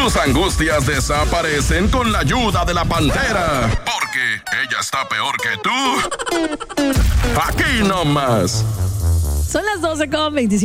Tus angustias desaparecen con la ayuda de la Pantera. Porque ella está peor que tú. Aquí nomás. Son las 12:27.